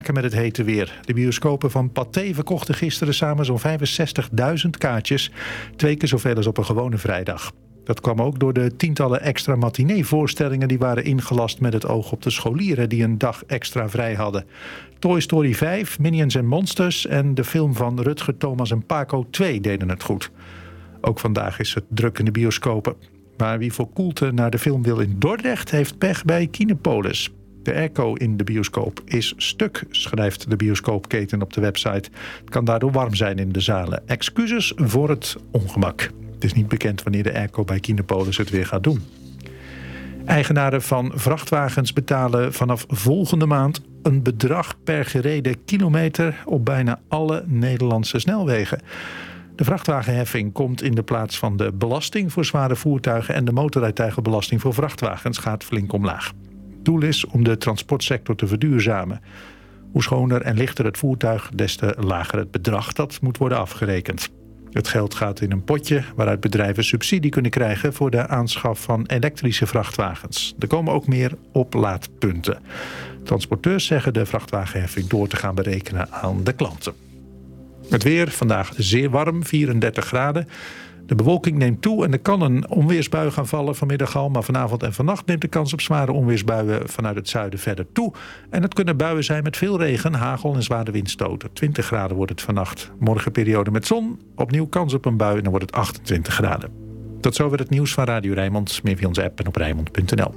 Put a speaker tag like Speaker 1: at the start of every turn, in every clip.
Speaker 1: Met het hete weer. De bioscopen van Pathé verkochten gisteren samen zo'n 65.000 kaartjes. 2 keer zoveel als op een gewone vrijdag. Dat kwam ook door de tientallen extra matinee-voorstellingen die waren ingelast met het oog op de scholieren die een dag extra vrij hadden. Toy Story 5, Minions & Monsters en de film van Rutger Thomas en Paco 2 deden het goed. Ook vandaag is het druk in de bioscopen. Maar wie voor koelte naar de film wil in Dordrecht heeft pech bij Kinepolis. De airco in de bioscoop is stuk, schrijft de bioscoopketen op de website. Het kan daardoor warm zijn in de zalen. Excuses voor het ongemak. Het is niet bekend wanneer de airco bij Kinepolis het weer gaat doen. Eigenaren van vrachtwagens betalen vanaf volgende maand een bedrag per gereden kilometer op bijna alle Nederlandse snelwegen. De vrachtwagenheffing komt in de plaats van de belasting voor zware voertuigen en de motorrijtuigenbelasting voor vrachtwagens gaat flink omlaag. Het doel is om de transportsector te verduurzamen. Hoe schoner en lichter het voertuig, des te lager het bedrag dat moet worden afgerekend. Het geld gaat in een potje waaruit bedrijven subsidie kunnen krijgen voor de aanschaf van elektrische vrachtwagens. Er komen ook meer oplaadpunten. Transporteurs zeggen de vrachtwagenheffing door te gaan berekenen aan de klanten. Het weer, vandaag zeer warm, 34 graden. De bewolking neemt toe en er kan een onweersbui gaan vallen vanmiddag al. Maar vanavond en vannacht neemt de kans op zware onweersbuien vanuit het zuiden verder toe. En het kunnen buien zijn met veel regen, hagel en zware windstoten. 20 graden wordt het vannacht. Morgen periode met zon, opnieuw kans op een bui en dan wordt het 28 graden. Tot zover het nieuws van Radio Rijnmond. Meer via onze app en op Rijnmond.nl.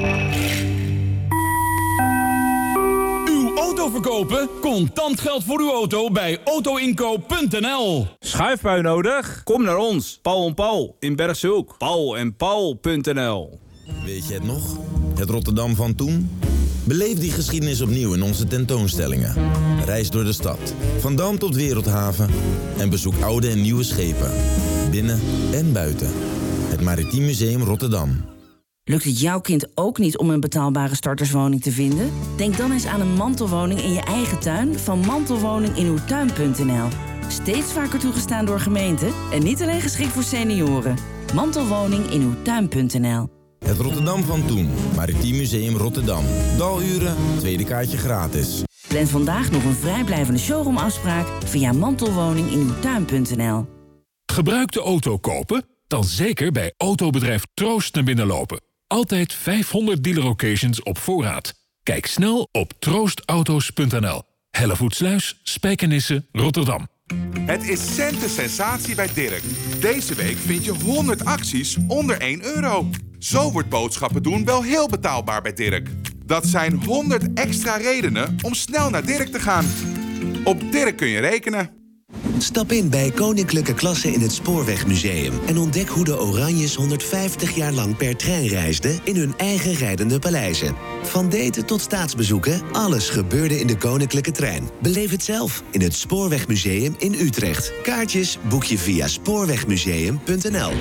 Speaker 2: Verkopen? Contant geld voor uw auto bij autoinkoop.nl.
Speaker 3: Schuifbui nodig? Kom naar ons, Paul en Paul in Bergshoek. paulenpaul.nl.
Speaker 4: Weet je het nog? Het Rotterdam van toen? Beleef die geschiedenis opnieuw in onze tentoonstellingen. Reis door de stad, van Dam tot Wereldhaven en bezoek oude en nieuwe schepen. Binnen en buiten. Het Maritiem Museum Rotterdam.
Speaker 5: Lukt het jouw kind ook niet om een betaalbare starterswoning te vinden? Denk dan eens aan een mantelwoning in je eigen tuin van mantelwoninginuwtuin.nl. Steeds vaker toegestaan door gemeenten en niet alleen geschikt voor senioren. Mantelwoninginuwtuin.nl.
Speaker 4: Het Rotterdam van toen. Maritiem Museum Rotterdam. Daluren, tweede kaartje gratis.
Speaker 5: Plan vandaag nog een vrijblijvende showroomafspraak via mantelwoninginuwtuin.nl.
Speaker 6: Gebruikte auto kopen? Dan zeker bij autobedrijf Troost naar binnen lopen. Altijd 500 dealer-occasions op voorraad. Kijk snel op troostauto's.nl. Hellevoetsluis, Spijkenisse, Rotterdam.
Speaker 7: Het is centen sensatie bij Dirk. Deze week vind je 100 acties onder €1. Zo wordt boodschappen doen wel heel betaalbaar bij Dirk. Dat zijn 100 extra redenen om snel naar Dirk te gaan. Op Dirk kun je rekenen.
Speaker 8: Stap in bij Koninklijke Klasse in het Spoorwegmuseum en ontdek hoe de Oranjes 150 jaar lang per trein reisden in hun eigen rijdende paleizen. Van daten tot staatsbezoeken, alles gebeurde in de Koninklijke Trein. Beleef het zelf in het Spoorwegmuseum in Utrecht. Kaartjes boek je via spoorwegmuseum.nl.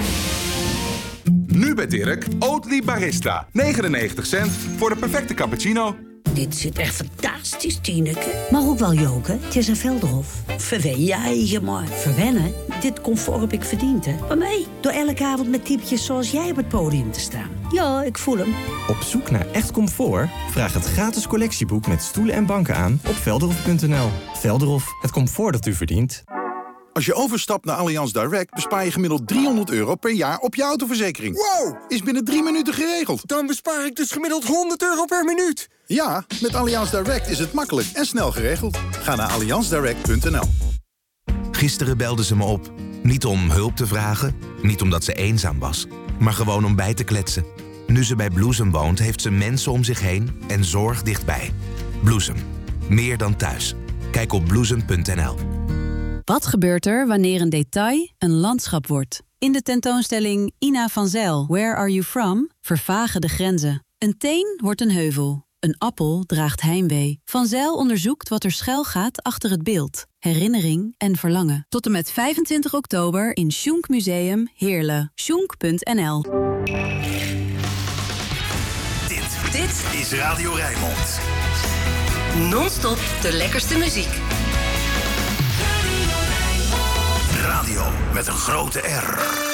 Speaker 7: Nu bij Dirk, Oatly Barista. 99 cent voor de perfecte cappuccino.
Speaker 9: Dit zit echt fantastisch, Tineke. Maar ook wel joken, het is een Velderhof. Verwen jij je maar. Verwennen? Dit comfort heb ik verdiend, hè. Waarmee? Door elke avond met typetjes zoals jij op het podium te staan. Ja, ik voel hem.
Speaker 10: Op zoek naar echt comfort? Vraag het gratis collectieboek met stoelen en banken aan op velderhof.nl. Velderhof, het comfort dat u verdient.
Speaker 11: Als je overstapt naar Allianz Direct bespaar je gemiddeld €300 per jaar op je autoverzekering.
Speaker 12: Wow!
Speaker 11: Is binnen 3 minuten geregeld.
Speaker 12: Dan bespaar ik dus gemiddeld €100 per minuut.
Speaker 11: Ja, met Allianz Direct is het makkelijk en snel geregeld. Ga naar allianzdirect.nl.
Speaker 13: Gisteren belde ze me op. Niet om hulp te vragen, niet omdat ze eenzaam was, maar gewoon om bij te kletsen. Nu ze bij Bloesem woont, heeft ze mensen om zich heen en zorg dichtbij. Bloesem. Meer dan thuis. Kijk op bloesem.nl.
Speaker 14: Wat gebeurt er wanneer een detail een landschap wordt? In de tentoonstelling Ina van Zijl, Where Are You From? Vervagen de grenzen. Een teen wordt een heuvel. Een appel draagt heimwee. Van Zijl onderzoekt wat er schuil gaat achter het beeld. Herinnering en verlangen. Tot en met 25 oktober in Schunk Museum Heerlen. Schunk.nl.
Speaker 15: Dit is Radio Rijnmond.
Speaker 16: Non-stop de lekkerste muziek.
Speaker 15: Radio met een grote R.